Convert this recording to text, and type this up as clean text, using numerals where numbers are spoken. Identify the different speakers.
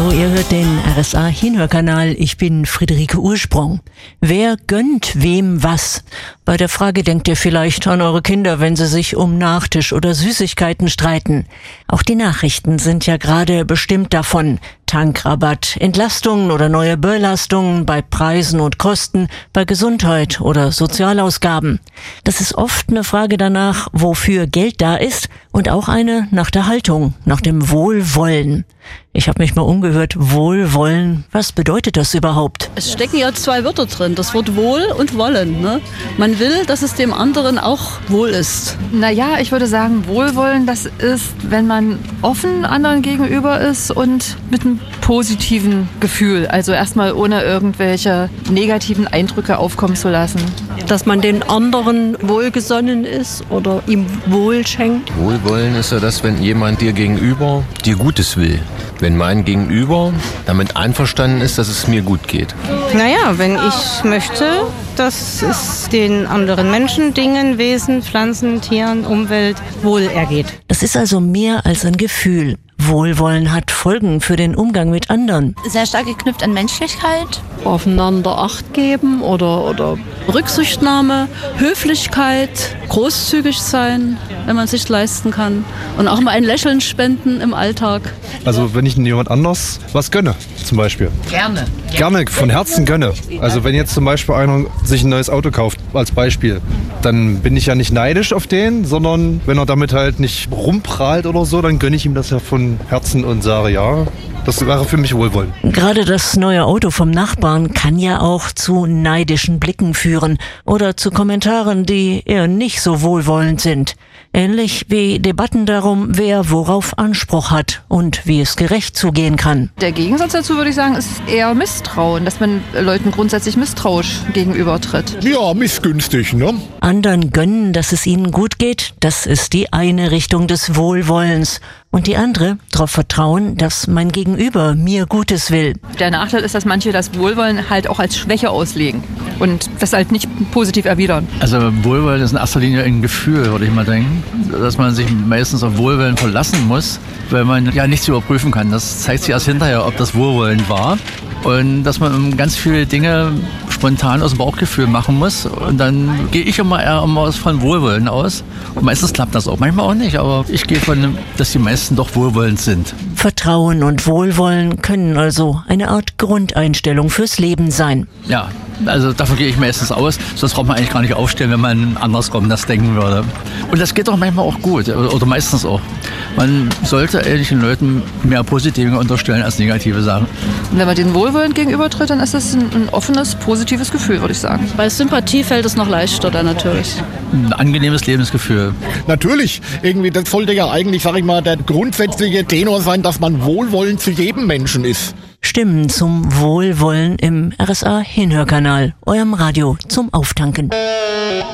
Speaker 1: Hallo, ihr hört den RSA Hinhörkanal. Ich bin Friederike Ursprung. Wer gönnt wem was? Bei der Frage denkt ihr vielleicht an eure Kinder, wenn sie sich um Nachtisch oder Süßigkeiten streiten. Auch die Nachrichten sind ja gerade bestimmt davon. Tankrabatt, Entlastungen oder neue Belastungen bei Preisen und Kosten, bei Gesundheit oder Sozialausgaben. Das ist oft eine Frage danach, wofür Geld da ist, und auch eine nach der Haltung, nach dem Wohlwollen. Ich habe mich mal umgehört, Wohlwollen, was bedeutet das überhaupt?
Speaker 2: Es stecken ja zwei Wörter drin, das Wort Wohl und Wollen. Ne? Man will, dass es dem anderen auch wohl ist.
Speaker 3: Naja, ich würde sagen, Wohlwollen, das ist, wenn man offen anderen gegenüber ist und mit einem positiven Gefühl. Also erstmal ohne irgendwelche negativen Eindrücke aufkommen zu lassen.
Speaker 4: Dass man den anderen wohlgesonnen ist oder ihm Wohl schenkt.
Speaker 5: Wohlwollen ist ja das, wenn jemand dir gegenüber dir Gutes will. Wenn mein Gegenüber damit einverstanden ist, dass es mir gut geht.
Speaker 6: Naja, wenn ich möchte, dass es den anderen Menschen, Dingen, Wesen, Pflanzen, Tieren, Umwelt wohl ergeht.
Speaker 1: Das ist also mehr als ein Gefühl. Wohlwollen hat Folgen für den Umgang mit anderen.
Speaker 7: Sehr stark geknüpft an Menschlichkeit.
Speaker 2: Aufeinander Acht geben oder Rücksichtnahme, Höflichkeit, großzügig sein, wenn man sich leisten kann. Und auch mal ein Lächeln spenden im Alltag.
Speaker 8: Also wenn ich jemand anders was gönne, zum Beispiel. Gerne, von Herzen gönne. Also wenn jetzt zum Beispiel einer sich ein neues Auto kauft, als Beispiel, dann bin ich ja nicht neidisch auf den, sondern wenn er damit halt nicht rumprahlt oder so, dann gönne ich ihm das ja von Herzen und sage, ja, das wäre für mich Wohlwollen.
Speaker 1: Gerade das neue Auto vom Nachbarn kann ja auch zu neidischen Blicken führen oder zu Kommentaren, die eher nicht so wohlwollend sind. Ähnlich wie Debatten darum, wer worauf Anspruch hat und wie es gerecht zugehen kann.
Speaker 3: Der Gegensatz dazu, würde ich sagen, ist eher Misstrauen, dass man Leuten grundsätzlich misstrauisch gegenübertritt.
Speaker 9: Ja, missgünstig, ne?
Speaker 1: Anderen gönnen, dass es ihnen gut geht, das ist die eine Richtung des Wohlwollens. Und die andere, darauf vertrauen, dass mein Gegenüber mir Gutes will.
Speaker 3: Der Nachteil ist, dass manche das Wohlwollen halt auch als Schwäche auslegen und das halt nicht positiv erwidern.
Speaker 10: Also Wohlwollen ist in erster Linie ein Gefühl, würde ich mal denken, dass man sich meistens auf Wohlwollen verlassen muss, weil man ja nichts überprüfen kann. Das zeigt sich erst hinterher, ob das Wohlwollen war. Und dass man ganz viele Dinge spontan aus dem Bauchgefühl machen muss. Und dann gehe ich immer von Wohlwollen aus. Und meistens klappt das auch, manchmal auch nicht. Aber ich gehe von, dass die meisten doch wohlwollend sind.
Speaker 1: Vertrauen und Wohlwollen können also eine Art Grundeinstellung fürs Leben sein.
Speaker 10: Ja, also davon gehe ich meistens aus. Sonst braucht man eigentlich gar nicht aufstehen, wenn man andersrum das denken würde. Und das geht auch manchmal auch gut oder meistens auch. Man sollte eigentlich den Leuten mehr Positive unterstellen als negative Sachen.
Speaker 3: Und wenn man den wohlwollend gegenübertritt, dann ist das ein offenes, positives Gefühl, würde ich sagen.
Speaker 2: Bei Sympathie fällt es noch leichter dann natürlich.
Speaker 10: Ein angenehmes Lebensgefühl.
Speaker 9: Natürlich, irgendwie, das sollte ja eigentlich, sag ich mal, der grundsätzliche Tenor sein, dass man wohlwollend zu jedem Menschen ist.
Speaker 1: Stimmen zum Wohlwollen im RSA Hinhörkanal, eurem Radio zum Auftanken.